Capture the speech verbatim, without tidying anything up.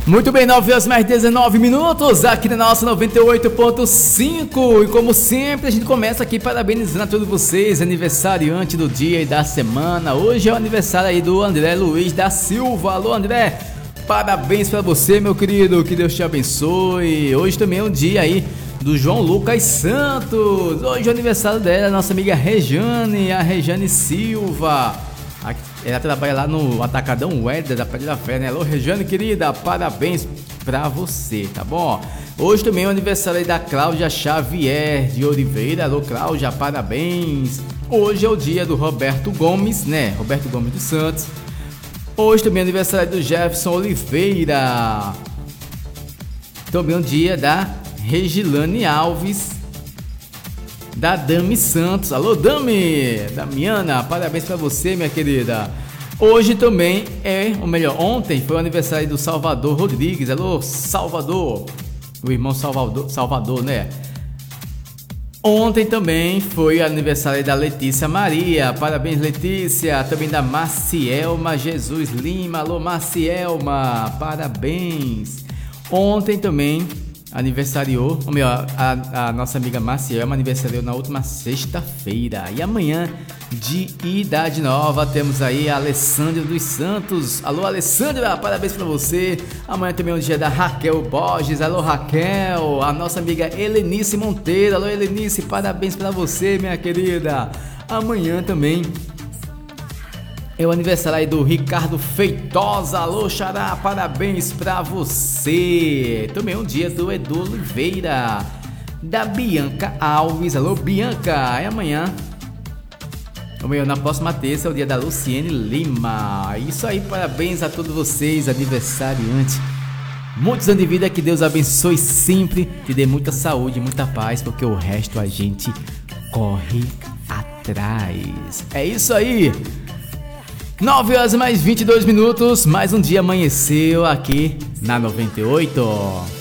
Muito bem, nove horas mais dezenove minutos, aqui na nossa noventa e oito ponto cinco. E como sempre, a gente começa aqui parabenizando a todos vocês, aniversariante do dia e da semana. Hoje é o aniversário aí do André Luiz da Silva. Alô, André, parabéns pra você, meu querido, que Deus te abençoe. Hoje também é um dia aí do João Lucas Santos. Hoje é o aniversário dela, nossa amiga Rejane, a Rejane Silva. Ela trabalha lá no Atacadão Weather da Praia da Fé, né? Alô, Rejane, querida, parabéns pra você, tá bom? Hoje também é o aniversário aí da Cláudia Xavier de Oliveira. Alô, Cláudia, parabéns. Hoje é o dia do Roberto Gomes, né? Roberto Gomes dos Santos. Hoje também é o aniversário do Jefferson Oliveira. Também é o dia da Regilane Alves, da Dami Santos. Alô, Dami! Damiana, parabéns pra você, minha querida. Hoje também é, ou melhor, ontem foi o aniversário do Salvador Rodrigues. Alô, Salvador! O irmão Salvador, Salvador, né? Ontem também foi aniversário da Letícia Maria. Parabéns, Letícia. Também da Macielma Jesus Lima. Alô, Macielma, parabéns. Ontem também aniversariou, ou melhor, a, a nossa amiga Macielma aniversariou na última sexta-feira. E amanhã, de idade nova, temos aí a Alessandra dos Santos. Alô, Alessandra, parabéns pra você. Amanhã também é o dia da Raquel Borges. Alô, Raquel. A nossa amiga Helenice Monteiro. Alô, Helenice, parabéns pra você, minha querida. Amanhã também é o aniversário aí do Ricardo Feitosa. Alô, Xará, parabéns pra você. Também é um dia do Edu Oliveira, da Bianca Alves. Alô, Bianca. É amanhã, amanhã na próxima terça, é o dia da Luciene Lima. Isso aí, parabéns a todos vocês, aniversariantes. Muitos anos de vida, que Deus abençoe sempre, te dê muita saúde, muita paz, porque o resto a gente corre atrás. É isso aí. nove horas mais vinte e dois minutos, mais um dia amanheceu aqui na noventa e oito.